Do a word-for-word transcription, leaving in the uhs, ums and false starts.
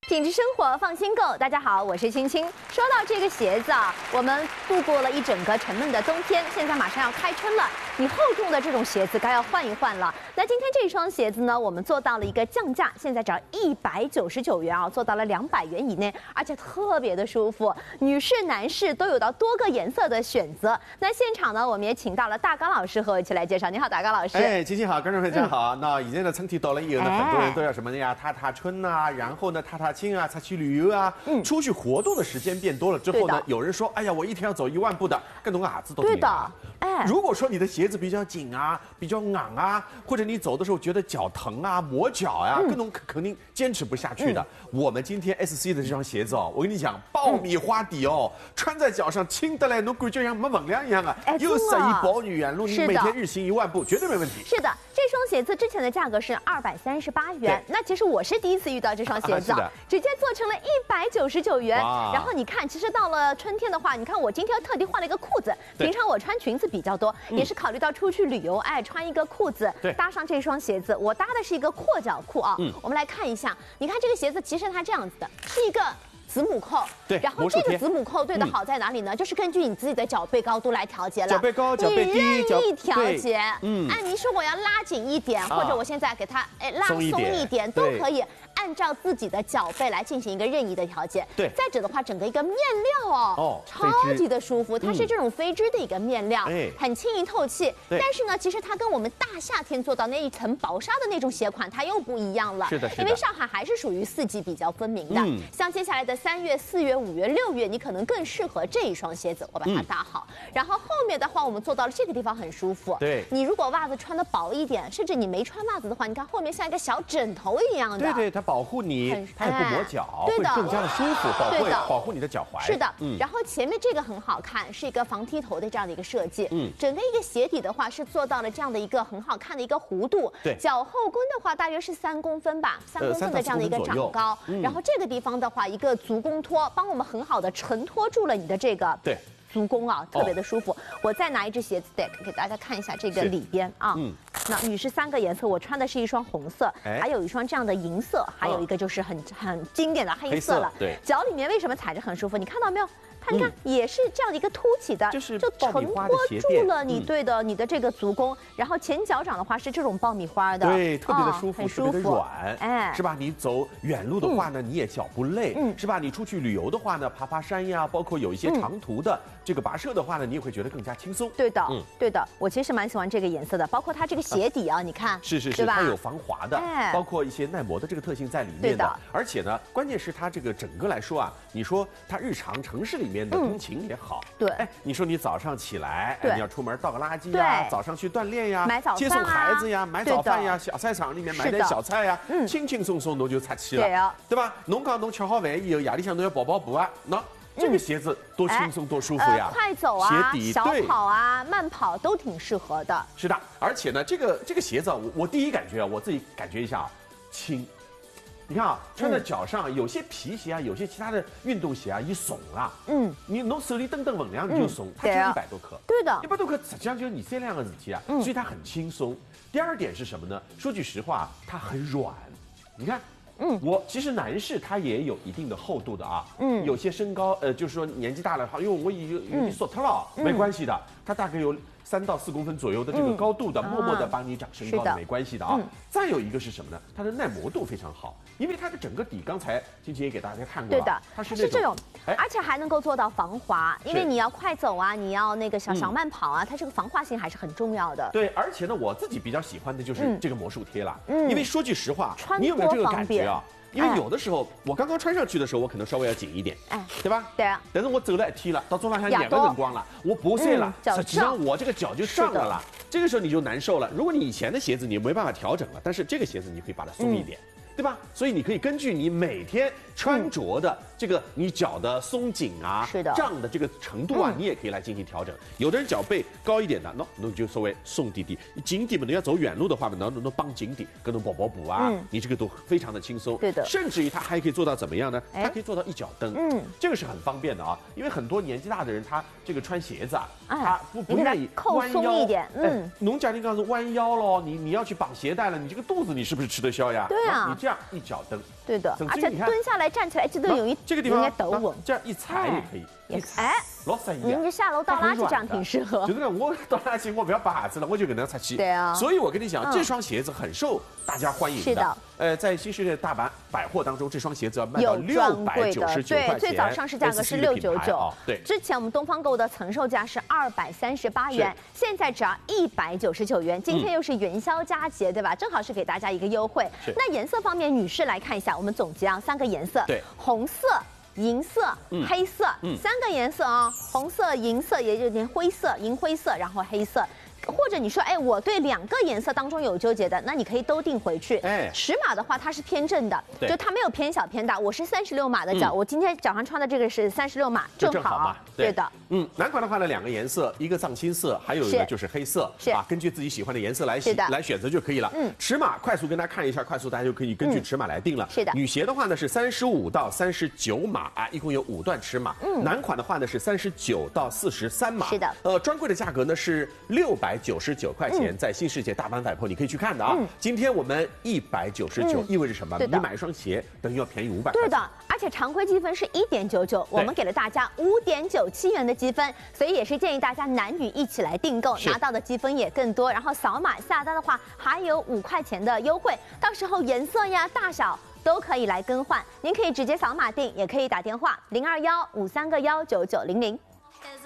品质生活，放心购。大家好，我是青青。说到这个鞋子啊，我们度过了一整个沉闷的冬天，现在马上要开春了，你厚重的这种鞋子该要换一换了。那今天这双鞋子呢，我们做到了一个降价，现在只要一百九十九元啊，做到了两百元以内，而且特别的舒服，女士、男士都有到多个颜色的选择。那现场呢，我们也请到了大刚老师和我一起来介绍。你好，大刚老师。 哎，青青好，观众朋友大家好。嗯、那以前的春天到了以后呢， 哎、 很多人都要什么呀？踏踏春呐、啊，然后呢，踏踏青啊，出去旅游啊，嗯，出去活动的时间变多了之后呢，有人说，哎呀，我一天要走一万步的，更多啊子都对的。哎， 如果说你的鞋子比较紧啊，比较昂啊，或者你走的时候觉得脚疼啊、磨脚呀、啊，各种肯定坚持不下去的。嗯、我们今天 S C 的这双鞋子哦，我跟你讲，爆米花底哦，嗯、穿在脚上轻得来，侬感觉像没分量一样啊， 哎、 又适宜保女原路，你每天日行一万步，绝对没问题。 是的，这双鞋子之前的价格是二百三十八元，那其实我是第一次遇到这双鞋子，啊、直接做成了一百九十九元。然后你看，其实到了春天的话，你看我今天特地换了一个裤子，平常我穿裙子比较多，也是考虑到出去旅游，哎，穿一个裤子，搭上这双鞋子，我搭的是一个阔脚裤啊。嗯，我们来看一下，你看这个鞋子，其实它这样子的，是一个子母扣， 对， 然后这个子母扣对的好在哪里呢？嗯、就是根据你自己的脚背高度来调节了。 脚背高，脚背低， 你任意调节。 嗯， 哎，你说我要拉紧一点，啊、或者我现在给它哎拉松一点，都可以按照自己的脚背来进行一个任意的调节。 对， 再者的话，整个一个面料哦，哦，超级的舒服，它是这种飞织的一个面料，嗯、很轻盈透气。但是呢，其实它跟我们大夏天做到那一层薄纱的那种鞋款，它又不一样了。 是的，是的。 因为上海还是属于四季比较分明的，嗯、像接下来的三月、四月。五月、六月，你可能更适合这一双鞋子，我把它搭好。嗯、然后后面的话，我们做到了这个地方很舒服。 对， 你如果袜子穿的薄一点，甚至你没穿袜子的话，你看后面像一个小枕头一样的。 对对，它保护你，它也不磨脚， 对的， 会更加的舒服，保护保护你的脚踝。 是的，嗯。然后前面这个很好看，是一个防踢头的这样的一个设计。嗯，整个一个鞋底的话是做到了这样的一个很好看的一个弧度。 对， 脚后跟的话大约是三公分吧，三公分的这样的一个长高。嗯、然后这个地方的话，一个足弓托，帮我们很好的承托住了你的这个对足弓啊，特别的舒服。哦、我再拿一只鞋子给给大家看一下这个里边啊，嗯，那女士三个颜色，我穿的是一双红色，哎、还有一双这样的银色，还有一个就是很很经典的黑色了。 对， 脚里面为什么踩着很舒服？你看到没有？它你看也是这样的一个凸起的， 就是就承托住了你对的你的这个足弓，然后前脚掌的话是这种爆米花的， 对，特别的舒服， 很舒服， 软，哎，是吧？你走远路的话呢，你也脚不累，嗯，是吧？你出去旅游的话呢，爬爬山呀，包括有一些长途的这个跋涉的话呢，你也会觉得更加轻松。 对的，嗯，对的，我其实蛮喜欢这个颜色的，包括它这个鞋底啊，你看， 是是是，它有防滑的，包括一些耐磨的这个特性在里面的，而且呢，关键是它这个整个来说啊，你说它日常城市里面的通勤也好， 对， 哎，你说你早上起来，哎，你要出门倒个垃圾呀，早上去锻炼呀， 买早饭接送孩子呀，买早饭呀，小菜场里面买点小菜呀，嗯，轻轻松松侬就出去了， 对啊， 对吧？侬讲侬吃好饭以后，夜里向侬要跑跑步啊，那这个鞋子多轻松多舒服呀， 快走啊，鞋底小跑啊，慢跑都挺适合的。 是的，而且呢，这个这个鞋子，我我第一感觉啊，我自己感觉一下啊，轻。你看啊，穿在脚上，有些皮鞋啊，有些其他的运动鞋啊，一松啊，嗯，你侬手里蹬蹬分量你就松，它就一百多克， 对的， 一百多克实际上就是你这两个事情啊，所以它很轻松。第二点是什么呢？说句实话，它很软，你看。嗯，我其实男士他也有一定的厚度的啊，嗯，有些身高呃，就是说年纪大了，因为我已经有点缩特了，没关系的，它大概有三到四公分左右的这个高度的，默默的帮你长身高的，没关系的啊。再有一个是什么呢？它的耐磨度非常好，因为它的整个底，刚才青青也给大家看过了， 对的，它是这种，而且还能够做到防滑，因为你要快走啊，你要那个小小慢跑啊，它这个防滑性还是很重要的。 对，而且呢，我自己比较喜欢的就是这个魔术贴了，嗯，因为说句实话，你有没有这个感觉啊？因为有的时候我刚刚穿上去的时候，我可能稍微要紧一点，哎，对吧？ 对啊。 但是我走了一天了，到中浪向两个辰光了，我不晒了，实际上我这个脚就胀了啦。这个时候你就难受了。如果你以前的鞋子你没办法调整了，但是这个鞋子你可以把它松一点。对吧？所以你可以根据你每天穿着的这个你脚的松紧啊、 是的胀的这个程度啊，你也可以来进行调整。有的人脚背高一点的，那那就稍微松低低；紧底嘛，你要走远路的话嘛，那那帮紧底，跟种跑跑步啊，你这个都非常的轻松。 对的， 甚至于它还可以做到怎么样呢？它可以做到一脚蹬，嗯，这个是很方便的啊。因为很多年纪大的人，他这个穿鞋子啊，他不不愿意弯腰一点，嗯， 农家庭刚是弯腰喽，你你要去绑鞋带了，你这个肚子你是不是吃得消呀？ 对啊， 你这样一脚蹬， 对的，而且甚至于你看蹲下来、站起来，记得有一这个地方应该抖稳啊，这样一踩也可以， 也一踩哎， 老散一样。 您这下楼倒垃圾这样挺适合。 就是我倒垃圾，我不要把子了，我就给它擦起。 对啊所以我跟你讲， 嗯这双鞋子很受大家欢迎是的。 呃，在新世界大阪百货当中，这双鞋子要卖到有六专百柜的， 九十九块对， 钱。 最早上市价格是 S C 六的品牌九九哦，对。 之前我们东方购的曾售价是二百三十八元，现在只要一百九十九元。今天又是元宵佳节，对吧？正好是给大家一个优惠。 是那颜色方面，女士来看一下，我们总结啊，三个颜色， 对， 红色。银色、黑色，三个颜色啊，红色、银色，也有点灰色、银灰色，然后黑色。或者你说，哎，我对两个颜色当中有纠结的，那你可以都定回去。 哎， 尺码的话，它是偏正的，就它没有偏小偏大。我是三十六码的脚，我今天脚上穿的这个是三十六码，正好嘛。 对的。 嗯，男款的话呢，两个颜色，一个藏青色，还有一个就是黑色， 是啊，根据自己喜欢的颜色来来选择就可以了。嗯，尺码快速跟大家看一下，快速大家就可以根据尺码来定了。 是的。 女鞋的话呢是三十五到三十九码啊，一共有五段尺码。嗯，男款的话呢是三十九到四十三码。 是的。 呃，专柜的价格呢是六百九十九块钱。在新世界大阪百货，你可以去看的啊。嗯、今天我们一百九十九，意味着什么？你买一双鞋等于要便宜五百。 对的，而且常规积分是一点九九，我们给了大家五点九七元的积分，所以也是建议大家男女一起来订购，拿到的积分也更多。然后扫码下单的话，还有五块钱的优惠，到时候颜色呀、大小都可以来更换。您可以直接扫码订，也可以打电话零二幺五三个幺九九零零。